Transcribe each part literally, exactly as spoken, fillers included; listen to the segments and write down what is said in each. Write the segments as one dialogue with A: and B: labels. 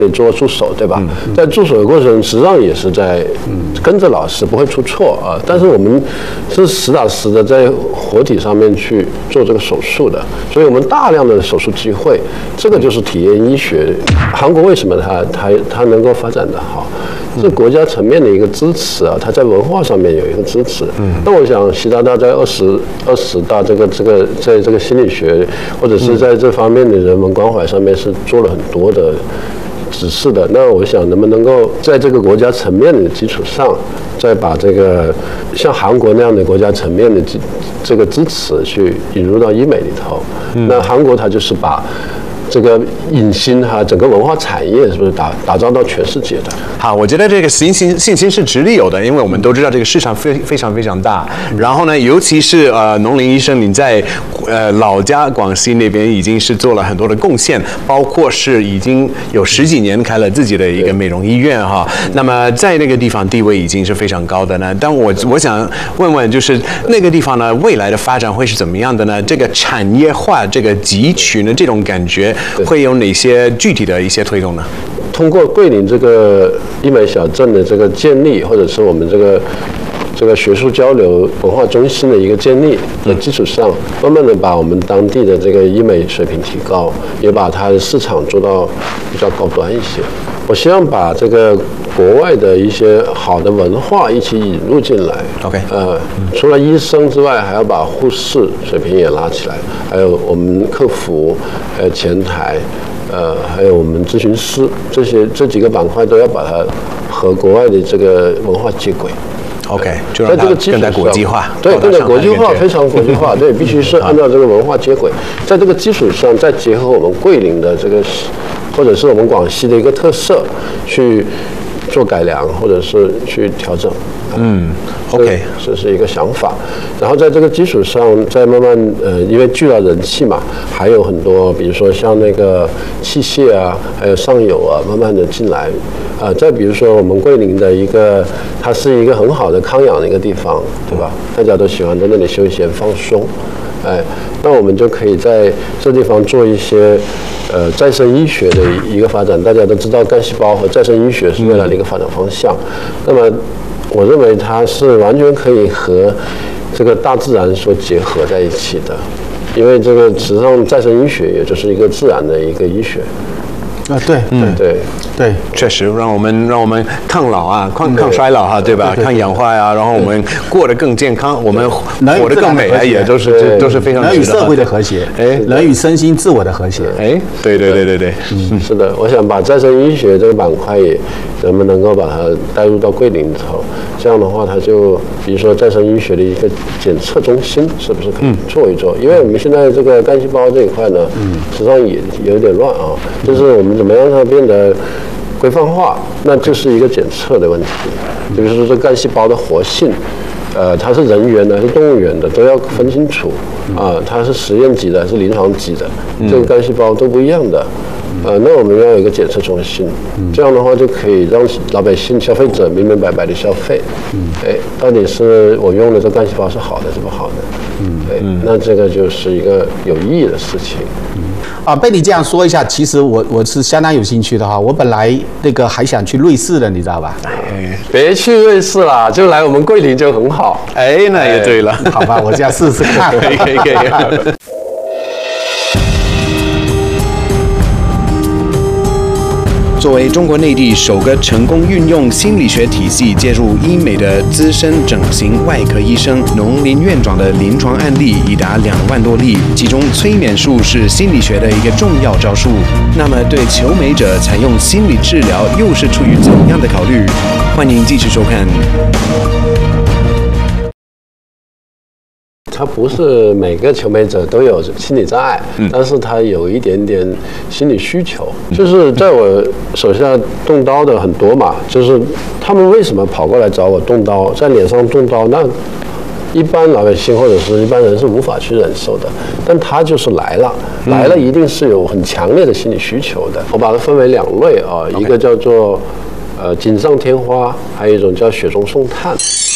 A: 得做助手，对吧？嗯、在助手的过程，实际上也是在跟着老师，不会出错啊。但是我们是实打实的在活体上面去做这个手术的，所以我们大量的手术机会，这个就是体验医学。韩国为什么它它它能够发展得好？是国家层面的一个支持啊，它在文化上面有一个支持。嗯，那我想习大大在二十二十大这个这个在这个心理学或者是在这方面的人文关怀上面是做了很多的指示的。那我想能不能够在这个国家层面的基础上，再把这个像韩国那样的国家层面的这个支持去引入到医美里头？嗯、那韩国它就是把这个影星哈，整个文化产业是不是打打造到全世界的？
B: 好，我觉得这个信心信心是直立有的，因为我们都知道这个市场非非常非常大。然后呢，尤其是呃农林医生，你在呃老家广西那边已经是做了很多的贡献，包括是已经有十几年开了自己的一个美容医院哈。那么在那个地方地位已经是非常高的呢。但我我想问问，就是那个地方呢，未来的发展会是怎么样的呢？这个产业化、这个集群的这种感觉。会有哪些具体的一些推动呢？
A: 通过桂林这个医美小镇的这个建立，或者是我们这个这个学术交流文化中心的一个建立的基础上，慢慢的把我们当地的这个医美水平提高，也把它的市场做到比较高端一些。我希望把这个国外的一些好的文化一起引入进来。
B: OK，
A: 呃，除了医生之外，还要把护士水平也拉起来，还有我们客服，还有前台，呃，还有我们咨询师，这些这几个板块都要把它和国外的这个文化接轨。
B: OK， 就让它更加国际化，
A: 对，更加国际化，非常国际化，对，必须是按照这个文化接轨，在这个基础上，再结合我们桂林的这个，或者是我们广西的一个特色，去做改良，或者是去调整。
B: 嗯 ，OK，
A: 这是一个想法。然后在这个基础上，再慢慢呃，因为聚了人气嘛，还有很多，比如说像那个器械啊，还有上游啊，慢慢的进来。啊、呃，再比如说我们桂林的一个，它是一个很好的康养的一个地方，对吧？大家都喜欢在那里休闲放松。哎，那我们就可以在这地方做一些呃再生医学的一个发展。大家都知道干细胞和再生医学是未来的一个发展方向。那么我认为它是完全可以和这个大自然所结合在一起的，因为这个实际上再生医学也就是一个自然的一个医学。
C: 啊，对，
A: 嗯，对，
C: 对，
B: 确实让我们让我们抗老啊，抗抗衰老哈，对吧？抗氧化呀，然后我们过得更健康，我们活得更美啊，也都是都是非常
C: 人与社会的和谐，哎，人与身心自我的和谐，
B: 哎，对对对对对，
A: 嗯，是的，我想把再生医学这个板块也能不能够把它带入到桂林里头，这样的话，它就比如说再生医学的一个检测中心，是不是可以做一做？因为我们现在这个干细胞这一块呢，嗯，实际上也有点乱啊，就是我们怎么样让它变得规范化，那就是一个检测的问题。比如说这干细胞的活性，呃，它是人源的还是动物源的，都要分清楚啊。它是实验级的还是临床级的，这个干细胞都不一样的。呃，那我们要有一个检测中心，这样的话就可以让老百姓、消费者明明白白的消费。哎，到底是我用的这干细胞是好的是不好的？嗯，对，那这个就是一个有意义的事情。
C: 啊，被你这样说一下，其实我我是相当有兴趣的哈。我本来那个还想去瑞士的，你知道吧？
A: 哎，别去瑞士啦，就来我们桂林就很好。
B: 哎，那也对了，
C: 好吧，我这样试试看。
B: 可以可以可以。作为中国内地首个成功运用心理学体系介入医美的资深整形外科医生，农林院长的临床案例已达两万多例，其中催眠术是心理学的一个重要招数。那么，对求美者采用心理治疗又是出于怎样的考虑？欢迎继续收看。
A: 他不是每个求美者都有心理障碍，嗯、但是他有一点点心理需求。就是在我手下动刀的很多嘛，就是他们为什么跑过来找我动刀，在脸上动刀，那一般老百姓或者是一般人是无法去忍受的，但他就是来了，来了一定是有很强烈的心理需求的。我把它分为两类啊， okay. 一个叫做呃锦上添花，还有一种叫雪中送炭。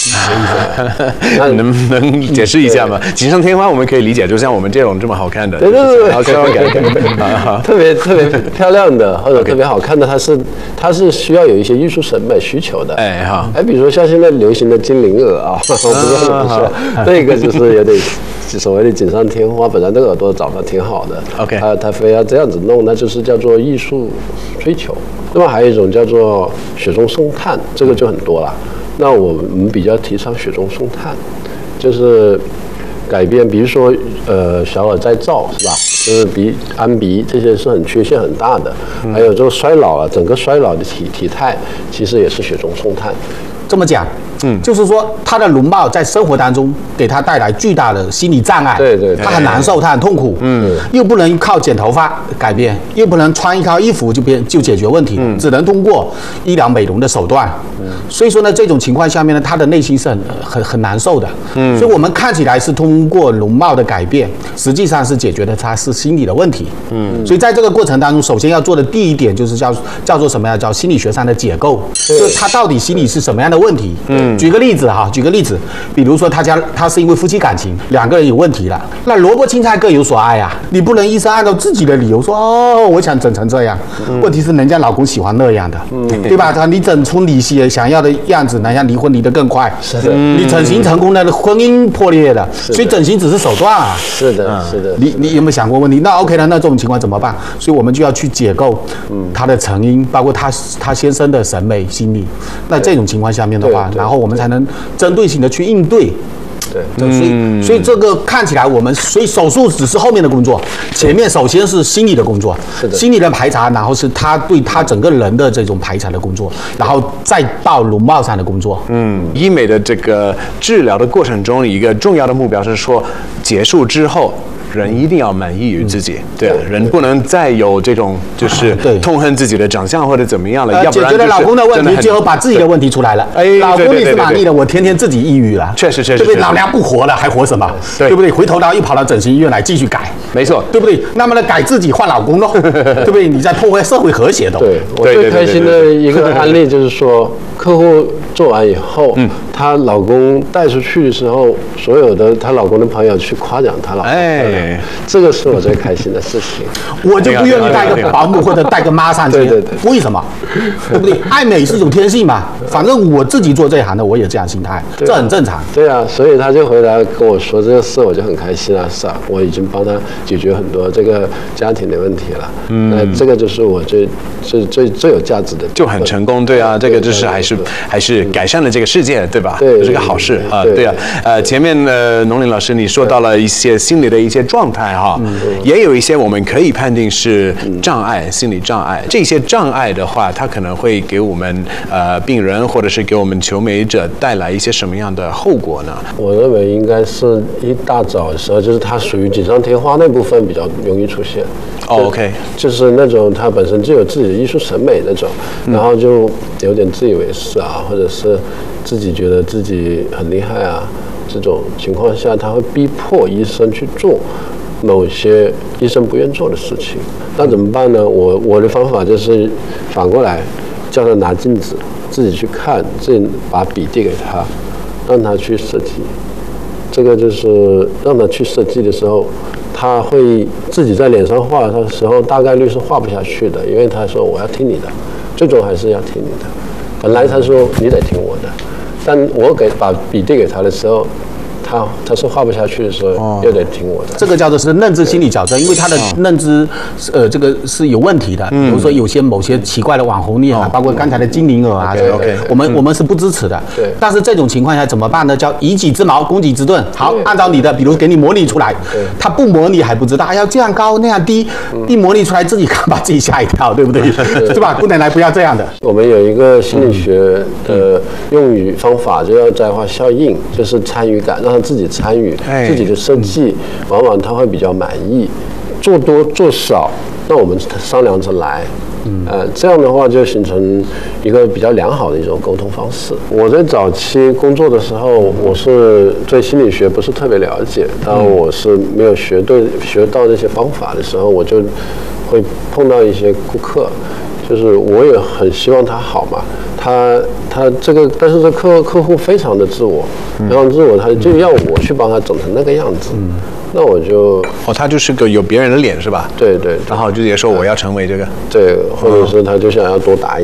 A: 那
B: 能不能解释一下吗？锦上添花我们可以理解，就像我们这种这么好看的，
A: 对对对对，
B: 好希望改改啊，
A: 特别特别漂亮的或者特别好看的，它是它是需要有一些艺术审美需求的。
B: 哎哈，
A: 哎，比如说像现在流行的精灵耳啊，我不知道怎么说，那个就是有点所谓的锦上添花，本来那个耳朵长得挺好的
B: ，OK，
A: 他他非要这样子弄，那就是叫做艺术追求。那么还有一种叫做雪中送炭，这个就很多了。那我们比较提倡雪中送炭，就是改变，比如说呃小耳再造是吧？就是鼻安鼻这些是很缺陷很大的，还有这个衰老了，整个衰老的体体态其实也是雪中送炭。
C: 这么讲，嗯，就是说他的容貌在生活当中给他带来巨大的心理障碍，
A: 对对，
C: 他很难受，他很痛苦，嗯，又不能靠剪头发改变，又不能穿一套衣服就变就解决问题，嗯，只能通过医疗美容的手段，嗯，所以说呢，这种情况下面呢，他的内心是很很很难受的，嗯，所以我们看起来是通过容貌的改变，实际上是解决的他是心理的问题，嗯，所以在这个过程当中，首先要做的第一点就是叫叫做什么呀？叫心理学上的解构，就是他到底心里是什么样的问题，嗯。举个例子哈，举个例子，比如说他家他是因为夫妻感情两个人有问题了，那萝卜青菜各有所爱啊，你不能医生按照自己的理由说哦，我想整成这样，嗯、问题是人家老公喜欢那样的，嗯、对吧？他你整出你想要的样子，人家离婚离得更快，
A: 是的，
C: 你整形成功了，婚姻破裂了，所以整形只是手段啊，
A: 是的，是的。
C: 你你有没有想过问题？那 OK 了，那这种情况怎么办？所以我们就要去解构他的成因，包括他他先生的审美心理。那这种情况下面的话，然后我们才能针对性的去应对。
A: 对，
C: 所以所以这个看起来我们，所以手术只是后面的工作，前面首先是心理的工作，
A: 是的，
C: 心理的排查，然后是他对他整个人的这种排查的工作，然后再到容貌上的工作。
B: 嗯，医美的这个治疗的过程中，一个重要的目标是说，结束之后。人一定要满意于自己，嗯、对啊，人不能再有这种就是痛恨自己的长相或者怎么样了，呃、要不然
C: 解决了老公的问题，最后把自己的问题出来了。哎，老公你是满意的，我天天自己抑郁了，
B: 确实确实，
C: 对不对？老娘不活了，还活什么？对不对？回头然后又跑到整形医院来继续改，
B: 没错，
C: 对不对？那么呢，改自己换老公喽，对不对？你在破坏社会和谐的。
A: 对，我最开心的一个案例就是说，客户做完以后，嗯，她老公带出去的时候，所有的她老公的朋友去夸奖她老公，哎，这个是我最开心的事情。
C: 我就不愿意带个保姆或者带个妈上街，
A: 对对对，
C: 为什么？对不对？爱美是一种天性嘛，反正我自己做这一行的，我也这样心态，这很正常。
A: 对啊，所以他就回来跟我说这个事，我就很开心啊，是啊，我已经帮他解决很多这个家庭的问题了。嗯，那这个就是我最最最最有价值的，
B: 就很成功。对啊，这个就是还是还是改善了这个世界，对吧？
A: 对，
B: 是个好事啊。对啊，呃，前面呢，农林老师你说到了一些心理的一些状态哈，也有一些我们可以判定是障碍，心理障碍。这些障碍的话，它可能会给我们呃病人或者是给我们求美者带来一些什么样的后果呢？
A: 我认为应该是一大早的时候，就是它属于锦上添花那部分比较容易出现。
B: 哦 ，OK，
A: 就是那种他本身就有自己的艺术审美那种，然后就有点自以为是啊，或者是自己觉得自己很厉害啊，这种情况下，他会逼迫医生去做某些医生不愿做的事情。那怎么办呢？我我的方法就是反过来，叫他拿镜子，自己去看，自己把笔递给他，让他去设计。这个就是让他去设计的时候，他会自己在脸上画的时候，大概率是画不下去的，因为他说我要听你的，最终还是要听你的。本来他说你得听我的，但我给把笔递给他的时候，他他是画不下去的时候，哦、又得听我的。
C: 这个叫做是认知心理矫正，因为他的认知，呃，这个是有问题的。嗯、比如说有些某些奇怪的网红脸啊，哦、包括刚才的精灵耳啊，
A: 对 ，OK，
C: 我们、嗯、我们是不支持的。
A: 对。
C: 但是这种情况下怎么办呢？叫以己之矛攻己之盾。好，按照你的，比如给你模拟出来，他不模拟还不知道，哎呀这样高那样低，嗯、一模拟出来自己看把自己吓一跳，对不对？对吧？不能来不要这样的。
A: 我们有一个心理学的用语方法，就叫摘花效应，就是参与感，让他自己参与。自己的设计，往往他会比较满意。做多做少，那我们商量着来。呃，这样的话就形成一个比较良好的一种沟通方式。我在早期工作的时候，我是对心理学不是特别了解，当我是没有学对学到这些方法的时候，我就会碰到一些顾客。 就是我也很希望他好嘛。他他这个，但是这客客户非常的自我，非常自我，他就要我去帮他整成那个样子。嗯，那我就
B: 哦，他就是个有别人的脸是吧？
A: 对对，
B: 然后就直接说我要成为这个，
A: 对，或者是他就想要多打一